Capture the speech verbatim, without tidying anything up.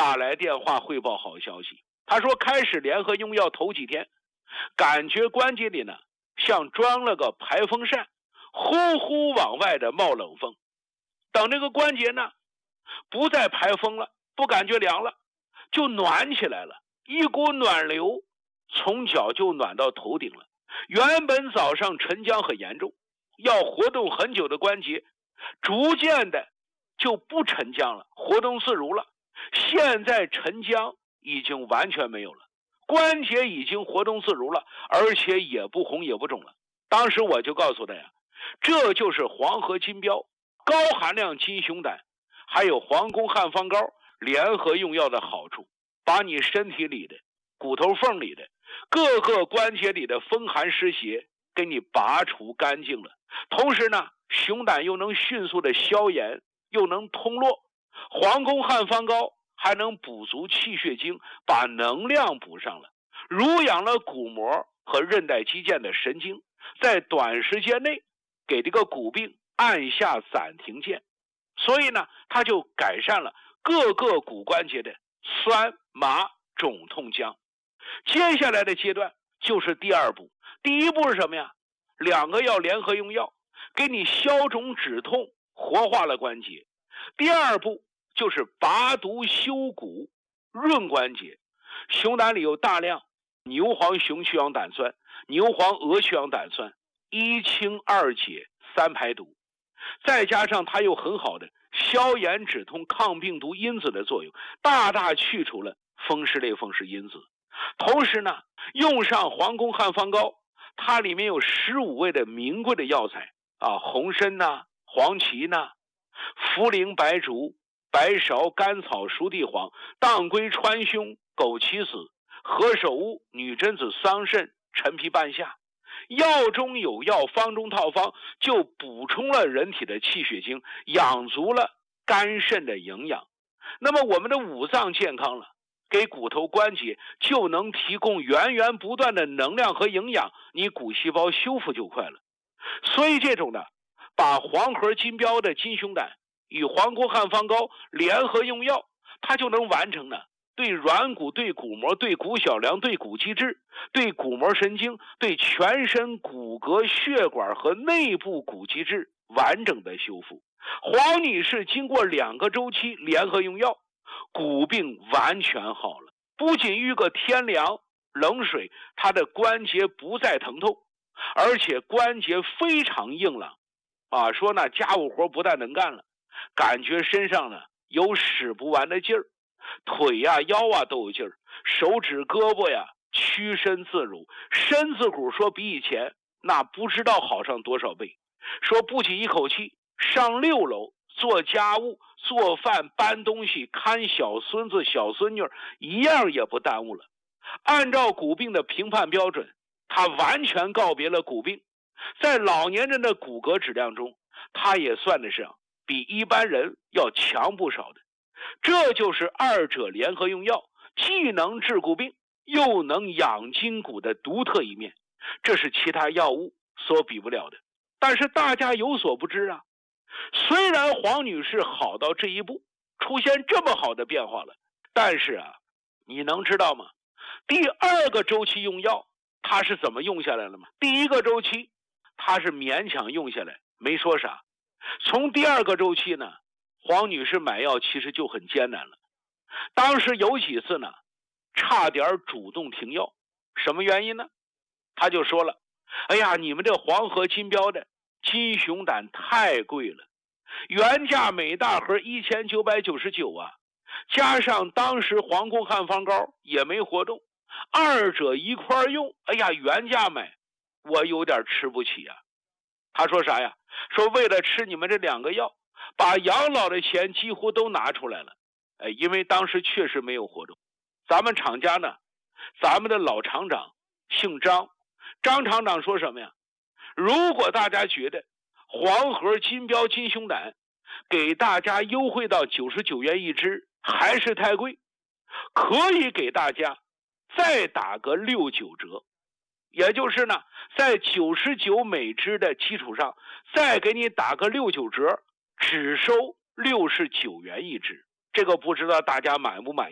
打来电话汇报好消息。他说开始联合用药头几天，感觉关节里呢像装了个排风扇，呼呼往外的冒冷风。等这个关节呢不再排风了，不感觉凉了，就暖起来了，一股暖流从脚就暖到头顶了。原本早上沉僵很严重，要活动很久的关节，逐渐的就不沉僵了，活动自如了。现在沉僵已经完全没有了，关节已经活动自如了，而且也不红也不肿了。当时我就告诉他呀，这就是黄河金标、高含量金熊胆还有黄宫汉方膏联合用药的好处，把你身体里的骨头缝里的各个关节里的风寒湿邪给你拔除干净了。同时呢，熊胆又能迅速的消炎，又能通络，黄宫汉方膏还能补足气血经，把能量补上了，濡养了骨膜和韧带肌腱的神经，在短时间内给这个骨病按下暂停键。所以呢，它就改善了各个骨关节的酸麻肿痛僵。接下来的阶段就是第二步。第一步是什么呀？两个药联合用药，给你消肿止痛，活化了关节。第二步就是拔毒修骨，润关节。熊胆里有大量牛黄熊曲氧胆酸、牛黄鹅曲氧胆酸，一清二解三排毒，再加上它有很好的消炎止痛抗病毒因子的作用，大大去除了风湿类风湿因子。同时呢，用上黄宫汉方膏，它里面有十五味的名贵的药材啊，红参呐、黄芪呐、茯苓、白术、白芍、甘草、熟地黄、当归、川芎、枸杞子、何首乌、女贞子、桑葚、陈皮、半夏。药中有药，方中套方，就补充了人体的气血经，养足了肝肾的营养。那么我们的五脏健康了，给骨头关节就能提供源源不断的能量和营养，你骨细胞修复就快了。所以这种呢，把黄河金标的金熊胆与黄宫汉方膏联合用药，它就能完成呢对软骨、对骨膜、对骨小梁、对骨肌质、对骨膜神经、对全身骨骼血管和内部骨肌质完整的修复。黄女士经过两个周期联合用药，骨病完全好了，不仅遇个天凉冷水，她的关节不再疼痛，而且关节非常硬朗啊，说呢家务活不但能干了，感觉身上呢有使不完的劲儿，腿呀、腰啊都有劲儿，手指胳膊呀屈伸自如，身子骨说比以前那不知道好上多少倍。说不仅一口气上六楼做家务、做饭、搬东西、看小孙子小孙女，一样也不耽误了。按照骨病的评判标准，他完全告别了骨病，在老年人的骨骼质量中，他也算得上比一般人要强不少的。这就是二者联合用药，既能治骨病又能养筋骨的独特一面，这是其他药物所比不了的。但是大家有所不知啊，虽然黄女士好到这一步，出现这么好的变化了，但是啊，你能知道吗？第二个周期用药她是怎么用下来了吗？第一个周期她是勉强用下来，没说啥。从第二个周期呢，黄女士买药其实就很艰难了。当时有几次呢，差点主动停药。什么原因呢？她就说了，哎呀，你们这黄河金标的金熊胆太贵了，原价每大盒一千九百九十九啊，加上当时黄宫汉方膏也没活动，二者一块用，哎呀，原价买我有点吃不起啊。他说啥呀？说为了吃你们这两个药，把养老的钱几乎都拿出来了。哎，因为当时确实没有活动。咱们厂家呢，咱们的老厂长姓张，张厂长说什么呀？如果大家觉得黄河金标金熊胆给大家优惠到九十九元一支还是太贵，可以给大家再打个六九折，也就是呢，在九十九每支的基础上再给你打个六九折，只收六十九元一支。这个不知道大家满不满意？